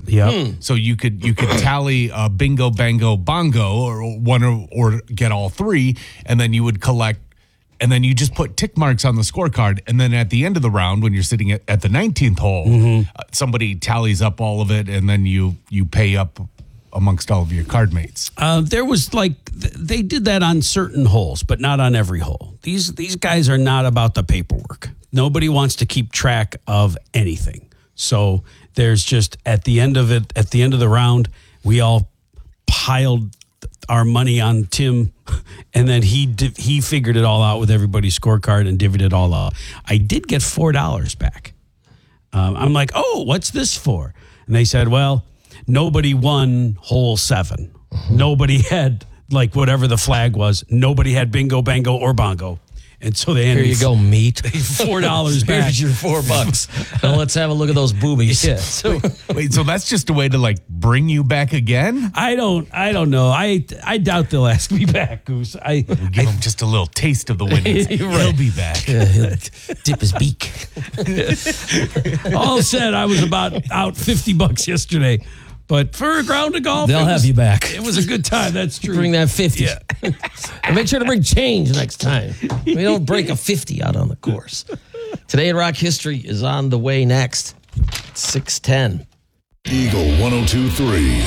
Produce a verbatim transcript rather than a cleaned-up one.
Yeah. Hmm. So you could you could tally uh, bingo, bango, bongo, or one or, or get all three, and then you would collect, and then you just put tick marks on the scorecard, and then at the end of the round, when you're sitting at, at the nineteenth hole, Mm-hmm. uh, somebody tallies up all of it, and then you you pay up amongst all of your card mates. Uh, there was like th- they did that on certain holes, but not on every hole. These these guys are not about the paperwork. Nobody wants to keep track of anything. So there's just at the end of it, at the end of the round, we all piled our money on Tim, and then he di- he figured it all out with everybody's scorecard and divvied it all out. I did get four dollars back. Um, I'm like, oh, what's this for? And they said, well, nobody won hole seven. Nobody had like whatever the flag was. Nobody had bingo, bango, or bongo. And so they Here handed you me go, meat. four dollars back. Here's your four bucks. Now let's have a look at those boobies. Yeah. So Wait, so that's just a way to like bring you back again? I don't. I don't know. I I doubt they'll ask me back, Goose. I We'll give him just a little taste of the winnings. You're He'll right. be back. uh, he'll dip his beak. all said I was about out fifty bucks yesterday, but for a round of golf, They'll it have was- you back. It was a good time. That's true. Bring that fifty. Yeah. And make sure to bring change next time. We don't break a fifty out on the course. Today in Rock History is on the way next. six ten. Eagle one oh two three.